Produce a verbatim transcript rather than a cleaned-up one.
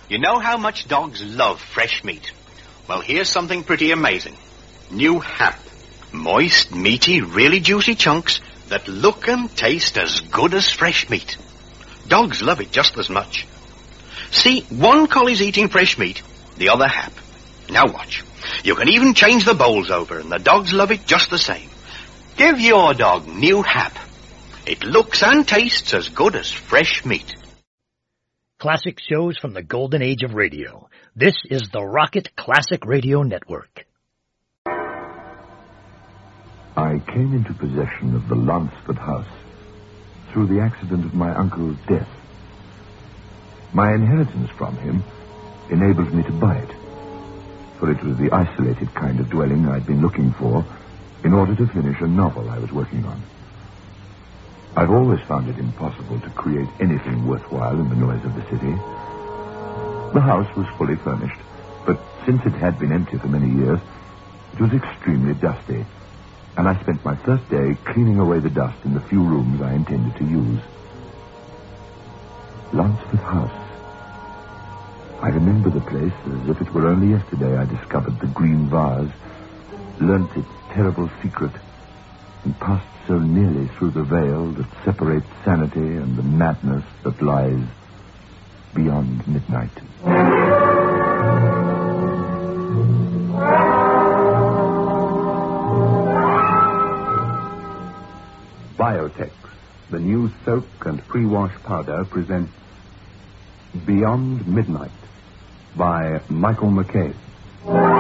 You know how much dogs love fresh meat. Well, here's something pretty amazing. New Hap. Moist, meaty, really juicy chunks that look and taste as good as fresh meat. Dogs love it just as much. See, one collie's eating fresh meat, the other Hap. Now watch. You can even change the bowls over, and the dogs love it just the same. Give your dog New Hap. It looks and tastes as good as fresh meat. Classic shows from the golden age of radio. This is the Rocket Classic Radio Network. I came into possession of the Lansford house through the accident of my uncle's death. My inheritance from him enabled me to buy it, for it was the isolated kind of dwelling I'd been looking for in order to finish a novel I was working on. I've always found it impossible to create anything worthwhile in the noise of the city. The house was fully furnished, but since it had been empty for many years, it was extremely dusty, and I spent my first day cleaning away the dust in the few rooms I intended to use. Lansford House. I remember the place as if it were only yesterday I discovered the green vase, learnt its terrible secret, and passed so nearly through the veil that separates sanity and the madness that lies beyond midnight. Biotex, the new soap and pre-wash powder, presents Beyond Midnight by Michael McCabe.